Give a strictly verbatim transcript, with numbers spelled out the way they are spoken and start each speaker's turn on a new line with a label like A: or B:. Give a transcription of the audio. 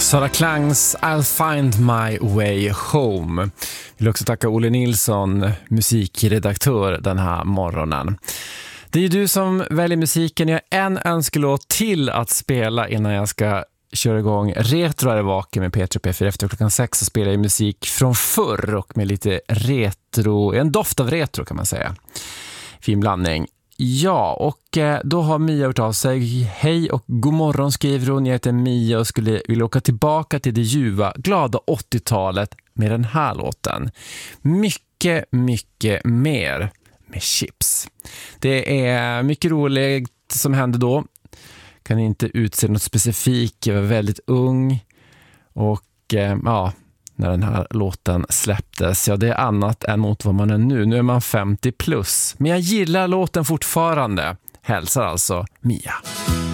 A: Sara Klangs I'll find my way home. Jag vill också tacka Olle Nilsson, musikredaktör den här morgonen. Det är ju du som väljer musiken. Jag har en önskelåt till att spela innan jag ska köra igång Retro är vaken med P tre P fyra. Efter klockan sex så spelar jag musik från förr och med lite retro, en doft av retro kan man säga. Fin blandning. Ja, och då har Mia gjort av sig. Hej och god morgon skriver hon. Jag heter Mia och skulle vilja åka tillbaka till det ljuva, glada åttiotalet med den här låten. Mycket, mycket mer med Chips. Det är mycket roligt som hände då. Kan inte utse något specifikt. Jag var väldigt ung och ja, när den här låten släpptes. Ja, det är annat än mot vad man är nu. Nu är man femtio plus. Men jag gillar låten fortfarande. Hälsar alltså Mia.